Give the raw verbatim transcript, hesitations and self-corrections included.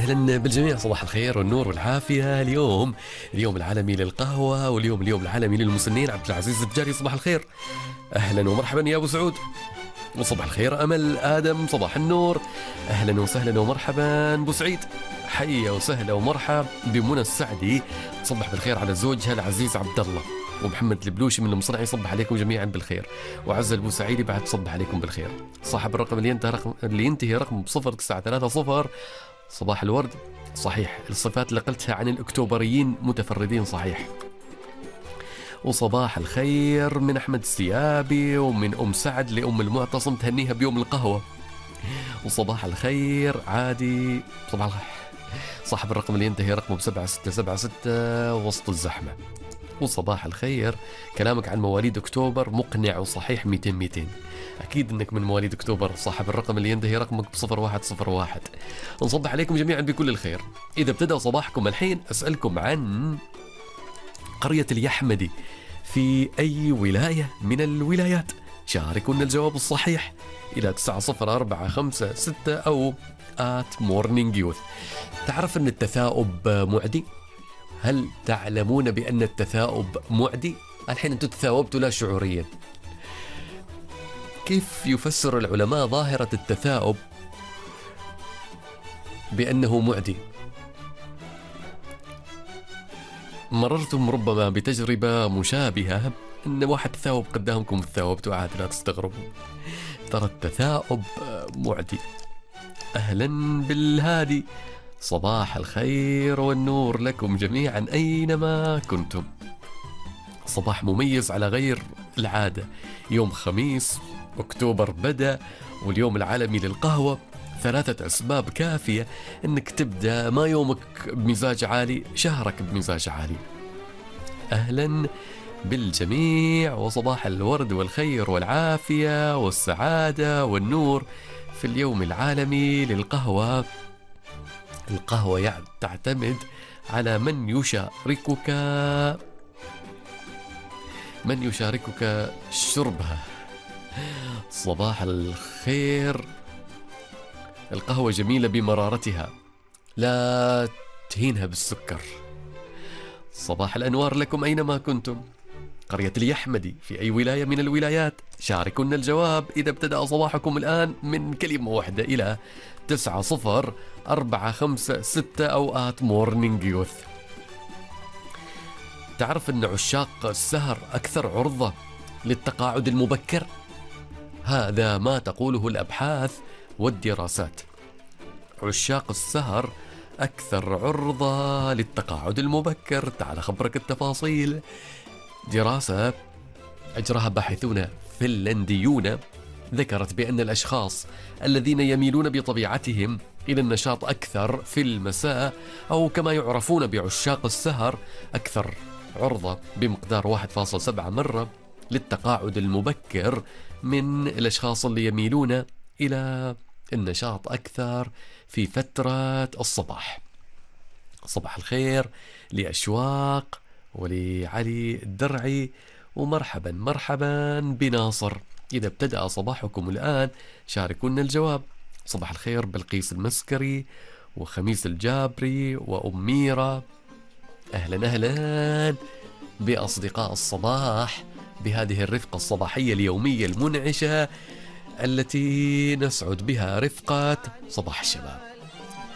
أهلا بالجميع، صباح الخير والنور والعافية. اليوم اليوم العالمي للقهوة، واليوم اليوم العالمي للمسنين. عبد العزيز التجاري، صباح الخير. أهلا ومرحبا يا أبو سعود. وصباح الخير أمل آدم، صباح النور. أهلا وسهلا ومرحبا أبو سعيد. حيا وسهلا ومرحب بمنى السعدي، صبح بالخير على زوجها العزيز عبد الله. ومحمد البلوشي من المصنع يصبح عليكم جميعا بالخير. وعز البوسعيدي بعد تصبح عليكم بالخير. صاحب الرقم اللي ينتهي رقم اللي ينتهي رقم صفر تسعة ثلاثة صفر، صباح الورد. صحيح، الصفات اللي قلتها عن الأكتوبريين متفردين، صحيح. وصباح الخير من أحمد السيابي، ومن أم سعد لأم المعتصم تهنيها بيوم القهوة. وصباح الخير عادي، صباح الخير صاحب الرقم اللي ينتهي رقمه بسبعة ستة سبعة ستة وسط الزحمة. وصباح الخير، كلامك عن مواليد أكتوبر مقنع وصحيح ميتين ميتين. أكيد أنك من مواليد أكتوبر، صاحب الرقم اللي ينتهي رقمك بصفر واحد صفر واحد. نصبح عليكم جميعا بكل الخير. إذا ابتدأ صباحكم الحين أسألكم عن قرية اليحمدي في أي ولاية من الولايات؟ شاركونا الجواب الصحيح إلى تسعة صفر أربعة خمسة ستة أو آت مورنينج يوث. تعرف أن التثاؤب معدي؟ هل تعلمون بأن التثاؤب معدي؟ الحين أنتم تثاؤبتوا لا شعوريا. كيف يفسر العلماء ظاهرة التثاؤب بأنه معدي؟ مررتم ربما بتجربة مشابهة، أن واحد تثاؤب قدامكم تثاؤبتوا عاد، لا تستغربوا. ترى التثاؤب معدي. أهلا بالهادي، صباح الخير والنور لكم جميعا أينما كنتم. صباح مميز على غير العادة، يوم خميس أكتوبر بدأ، واليوم العالمي للقهوة. ثلاثة أسباب كافية أنك تبدأ ما يومك بمزاج عالي، شهرك بمزاج عالي. أهلا بالجميع، وصباح الورد والخير والعافية والسعادة والنور في اليوم العالمي للقهوة. القهوة تعتمد على من يشاركك من يشاركك شربها. صباح الخير، القهوة جميلة بمرارتها، لا تهينها بالسكر. صباح الأنوار لكم أينما كنتم. قرية اليحمدي في أي ولاية من الولايات؟ شاركونا الجواب إذا ابتدأ صباحكم الآن من كلمة واحدة إلى تسعة صفر أربعة خمسة ستة أو آت مورنينج يوث. تعرف أن عشاق السهر أكثر عرضة للتقاعد المبكر؟ هذا ما تقوله الأبحاث والدراسات. عشاق السهر أكثر عرضة للتقاعد المبكر. تعال خبرك التفاصيل. دراسة أجراها باحثون فنلنديون ذكرت بأن الأشخاص الذين يميلون بطبيعتهم إلى النشاط أكثر في المساء، أو كما يعرفون بعشاق السهر، أكثر عرضة بمقدار واحد فاصلة سبعة مرة للتقاعد المبكر من الأشخاص اللي يميلون إلى النشاط أكثر في فترة الصباح. صباح الخير لأشواق ولعلي الدرعي، ومرحبا مرحبا بناصر. إذا ابتدأ صباحكم الآن شاركونا الجواب. صباح الخير بلقيس المسكري وخميس الجابري وأميرة. أهلا أهلا بأصدقاء الصباح بهذه الرفقة الصباحية اليومية المنعشة التي نسعد بها، رفقة صباح الشباب.